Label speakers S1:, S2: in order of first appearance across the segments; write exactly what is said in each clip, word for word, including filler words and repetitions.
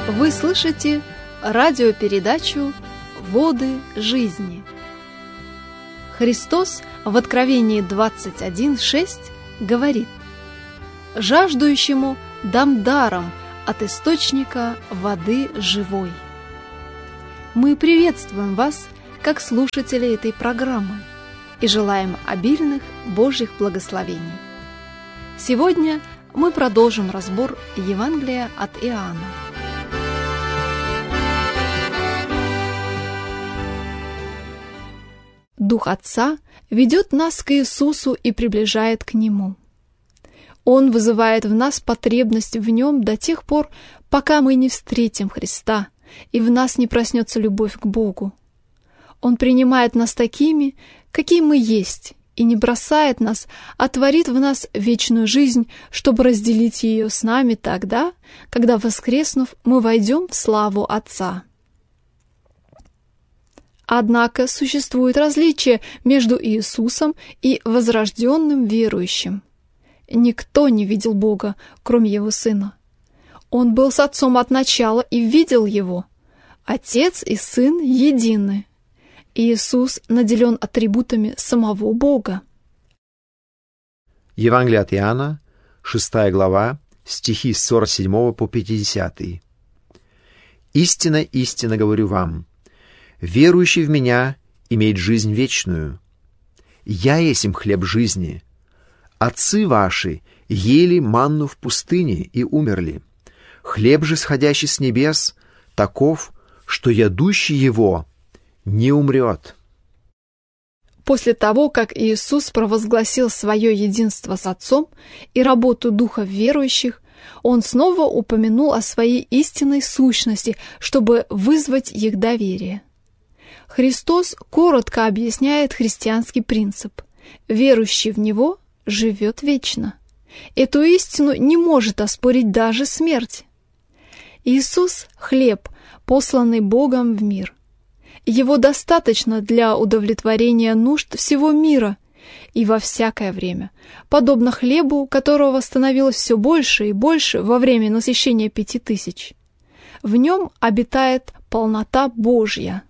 S1: Вы слышите радиопередачу «Воды жизни». Христос в Откровении двадцать один шесть говорит: «Жаждущему дам даром от источника воды живой». Мы приветствуем вас, как слушатели этой программы, и желаем обильных Божьих благословений. Сегодня мы продолжим разбор Евангелия от Иоанна. Дух Отца ведет нас к Иисусу и приближает к Нему. Он вызывает в нас потребность в Нем до тех пор, пока мы не встретим Христа, и в нас не проснется любовь к Богу. Он принимает нас такими, какие мы есть, и не бросает нас, а творит в нас вечную жизнь, чтобы разделить ее с нами тогда, когда, воскреснув, мы войдем в славу Отца. Однако существует различие между Иисусом и возрожденным верующим. Никто не видел Бога, кроме Его Сына. Он был с Отцом от начала и видел Его. Отец и Сын едины. Иисус наделен атрибутами самого Бога.
S2: Евангелие от Иоанна, шестая глава, стихи с сорок седьмого по пятидесятый. «Истинно, истинно говорю вам, верующий в Меня имеет жизнь вечную. Я есть им хлеб жизни. Отцы ваши ели манну в пустыне и умерли. Хлеб же, сходящий с небес, таков, что ядущий его не умрет».
S1: После того, как Иисус провозгласил свое единство с Отцом и работу Духа в верующих, Он снова упомянул о своей истинной сущности, чтобы вызвать их доверие. Христос коротко объясняет христианский принцип: верующий в Него живет вечно. Эту истину не может оспорить даже смерть. Иисус – хлеб, посланный Богом в мир. Его достаточно для удовлетворения нужд всего мира и во всякое время, подобно хлебу, которого становилось все больше и больше во время насыщения пяти тысяч. В нем обитает полнота Божья.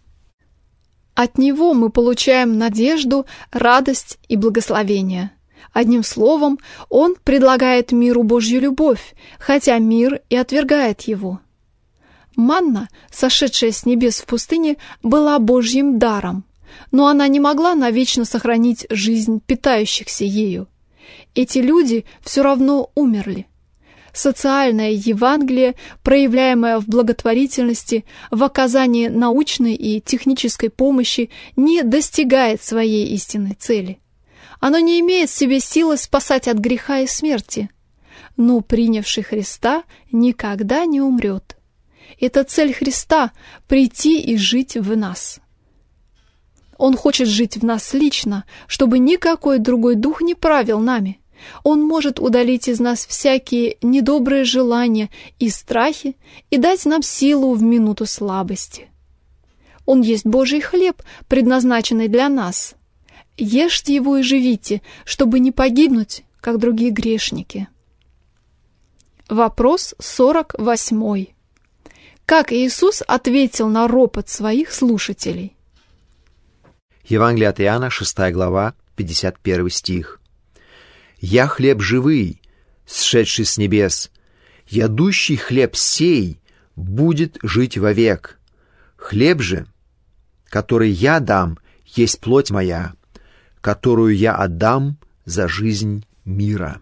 S1: От Него мы получаем надежду, радость и благословение. Одним словом, Он предлагает миру Божью любовь, хотя мир и отвергает Его. Манна, сошедшая с небес в пустыне, была Божьим даром, но она не могла навечно сохранить жизнь питающихся ею. Эти люди все равно умерли. Социальное Евангелие, проявляемое в благотворительности, в оказании научной и технической помощи, не достигает своей истинной цели. Оно не имеет в себе силы спасать от греха и смерти. Но принявший Христа никогда не умрет. Это цель Христа – прийти и жить в нас. Он хочет жить в нас лично, чтобы никакой другой дух не правил нами. Он может удалить из нас всякие недобрые желания и страхи и дать нам силу в минуту слабости. Он есть Божий хлеб, предназначенный для нас. Ешьте его и живите, чтобы не погибнуть, как другие грешники. Вопрос сорок восьмой. Как Иисус ответил на ропот своих слушателей?
S2: Евангелие от Иоанна, шестая глава, пятьдесят первый стих. «Я хлеб живый, сшедший с небес. Ядущий хлеб сей будет жить вовек. Хлеб же, который я дам, есть плоть моя, которую я отдам за жизнь мира».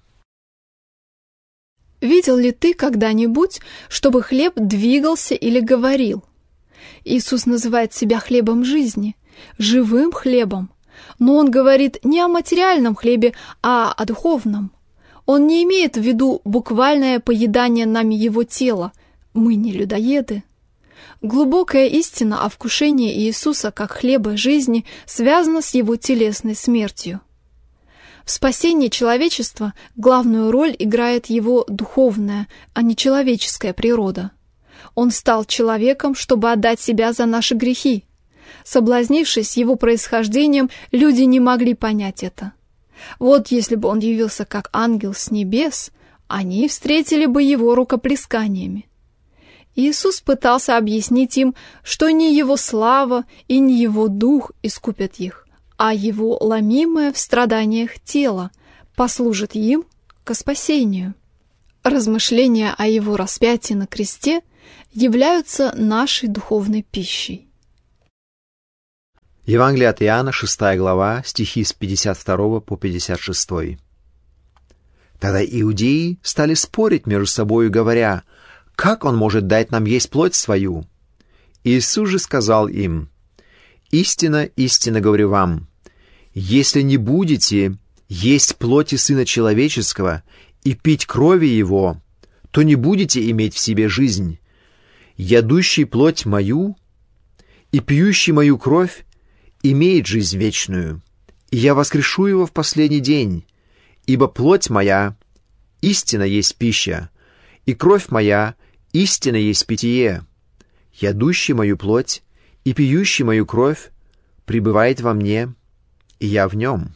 S1: Видел ли ты когда-нибудь, чтобы хлеб двигался или говорил? Иисус называет себя хлебом жизни, живым хлебом. Но Он говорит не о материальном хлебе, а о духовном. Он не имеет в виду буквальное поедание нами Его тела. Мы не людоеды. Глубокая истина о вкушении Иисуса как хлеба жизни связана с Его телесной смертью. В спасении человечества главную роль играет Его духовная, а не человеческая природа. Он стал человеком, чтобы отдать себя за наши грехи. Соблазнившись Его происхождением, люди не могли понять это. Вот если бы Он явился как ангел с небес, они встретили бы Его рукоплесканиями. Иисус пытался объяснить им, что не Его слава и не Его дух искупят их, а Его ломимое в страданиях тело послужит им ко спасению. Размышления о Его распятии на кресте являются нашей духовной пищей.
S2: Евангелие от Иоанна, шестая глава, стихи с пятьдесят второго по пятьдесят шестой. Тогда иудеи стали спорить между собою, говоря: «Как он может дать нам есть плоть свою?» Иисус же сказал им: «Истинно, истинно говорю вам, если не будете есть плоти Сына Человеческого и пить крови Его, то не будете иметь в себе жизнь. Ядущий плоть мою и пьющий мою кровь имеет жизнь вечную, и я воскрешу его в последний день, ибо плоть моя истинно есть пища, и кровь моя истинно есть питье. Ядущий мою плоть и пьющий мою кровь пребывает во мне, и я в нем».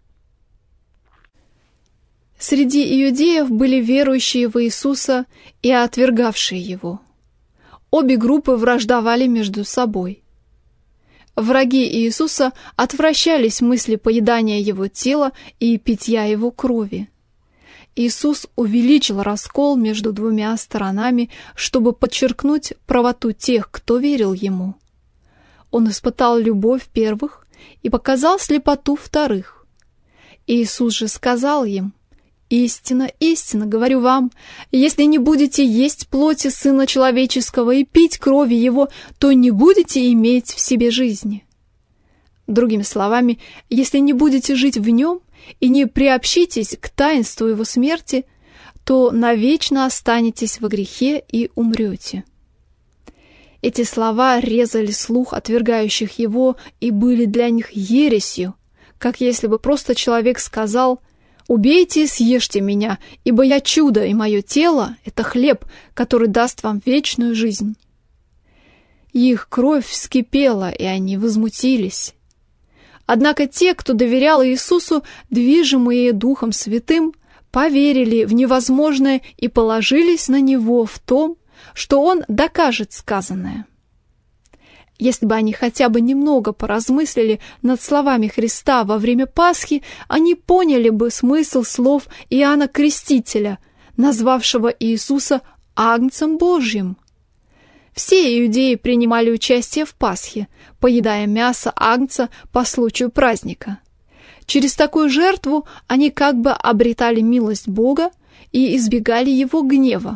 S1: Среди иудеев были верующие в Иисуса и отвергавшие Его. Обе группы враждовали между собой. Враги Иисуса отвращались мысли поедания Его тела и питья Его крови. Иисус увеличил раскол между двумя сторонами, чтобы подчеркнуть правоту тех, кто верил Ему. Он испытал любовь первых и показал слепоту вторых. Иисус же сказал им: «Истинно, истинно говорю вам, если не будете есть плоти Сына Человеческого и пить крови Его, то не будете иметь в себе жизни». Другими словами, если не будете жить в Нем и не приобщитесь к таинству Его смерти, то навечно останетесь во грехе и умрете. Эти слова резали слух отвергающих Его и были для них ересью, как если бы просто человек сказал: «Убейте и съешьте меня, ибо я чудо, и мое тело — это хлеб, который даст вам вечную жизнь». Их кровь вскипела, и они возмутились. Однако те, кто доверял Иисусу, движимые Духом Святым, поверили в невозможное и положились на Него в том, что Он докажет сказанное. Если бы они хотя бы немного поразмыслили над словами Христа во время Пасхи, они поняли бы смысл слов Иоанна Крестителя, назвавшего Иисуса Агнцем Божьим. Все иудеи принимали участие в Пасхе, поедая мясо агнца по случаю праздника. Через такую жертву они как бы обретали милость Бога и избегали Его гнева.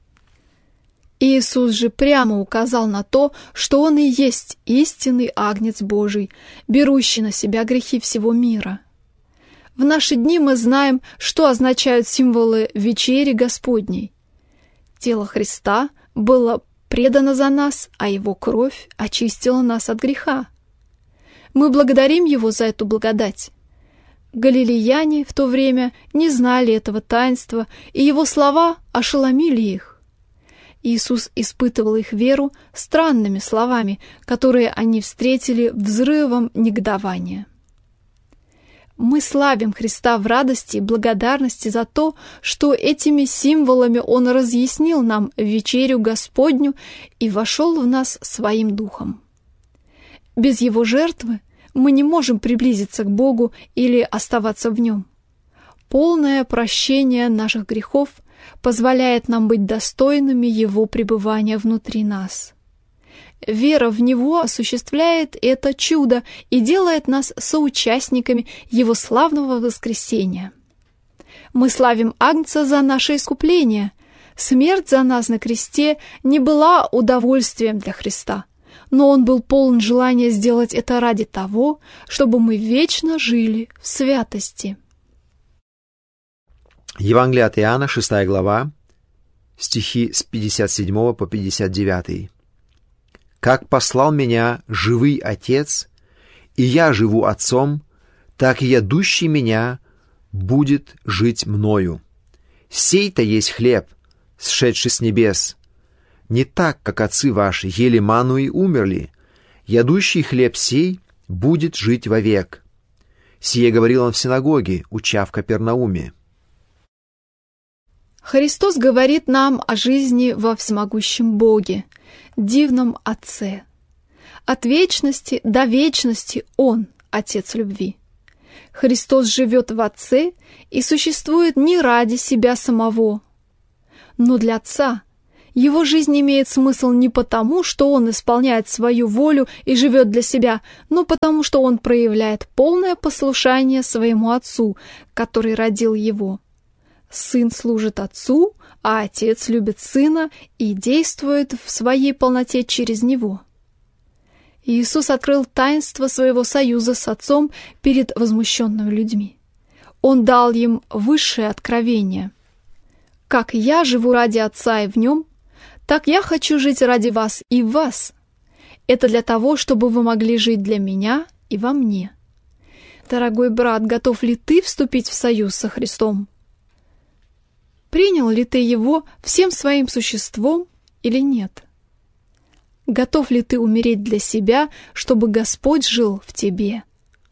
S1: Иисус же прямо указал на то, что Он и есть истинный Агнец Божий, берущий на себя грехи всего мира. В наши дни мы знаем, что означают символы вечери Господней. Тело Христа было предано за нас, а Его кровь очистила нас от греха. Мы благодарим Его за эту благодать. Галилеяне в то время не знали этого таинства, и Его слова ошеломили их. Иисус испытывал их веру странными словами, которые они встретили взрывом негодования. Мы славим Христа в радости и благодарности за то, что этими символами Он разъяснил нам вечерю Господню и вошел в нас Своим Духом. Без Его жертвы мы не можем приблизиться к Богу или оставаться в Нем. Полное прощение наших грехов позволяет нам быть достойными Его пребывания внутри нас. Вера в Него осуществляет это чудо и делает нас соучастниками Его славного воскресения. Мы славим Агнца за наше искупление. Смерть за нас на кресте не была удовольствием для Христа, но Он был полон желания сделать это ради того, чтобы мы вечно жили в святости.
S2: Евангелие от Иоанна, шестая глава, стихи с пятьдесят седьмого по пятьдесят девятый. «Как послал меня живый Отец, и я живу Отцом, так и ядущий меня будет жить мною. Сей-то есть хлеб, сшедший с небес. Не так, как отцы ваши ели ману и умерли. Ядущий хлеб сей будет жить вовек». Сие говорил он в синагоге, уча в Капернауме.
S1: Христос говорит нам о жизни во всемогущем Боге, дивном Отце. От вечности до вечности Он – Отец любви. Христос живет в Отце и существует не ради себя самого, но для Отца. Его жизнь имеет смысл не потому, что Он исполняет свою волю и живет для себя, но потому, что Он проявляет полное послушание своему Отцу, который родил Его. Сын служит Отцу, а Отец любит Сына и действует в своей полноте через Него. Иисус открыл таинство своего союза с Отцом перед возмущенными людьми. Он дал им высшее откровение. «Как я живу ради Отца и в Нем, так я хочу жить ради вас и в вас. Это для того, чтобы вы могли жить для меня и во мне». Дорогой брат, готов ли ты вступить в союз со Христом? Принял ли ты Его всем своим существом или нет? Готов ли ты умереть для себя, чтобы Господь жил в тебе?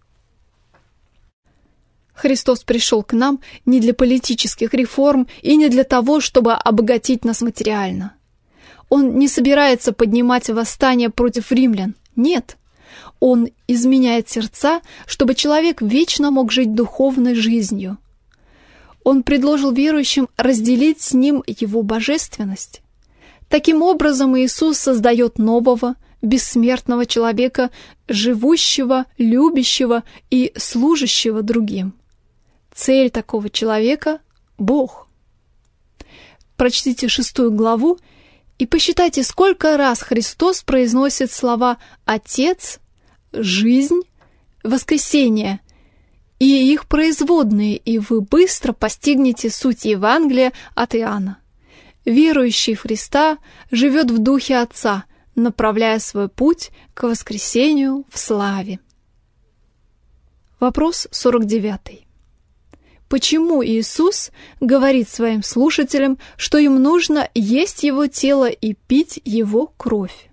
S1: Христос пришел к нам не для политических реформ и не для того, чтобы обогатить нас материально. Он не собирается поднимать восстание против римлян. Нет. Он изменяет сердца, чтобы человек вечно мог жить духовной жизнью. Он предложил верующим разделить с ним его божественность. Таким образом, Иисус создает нового, бессмертного человека, живущего, любящего и служащего другим. Цель такого человека – Бог. Прочтите шестую главу и посчитайте, сколько раз Христос произносит слова «Отец», «Жизнь», «Воскресение» и их производные, и вы быстро постигнете суть Евангелия от Иоанна. Верующий в Христа живет в Духе Отца, направляя свой путь к воскресению в славе. Вопрос сорок девятый. Почему Иисус говорит своим слушателям, что им нужно есть Его тело и пить Его кровь?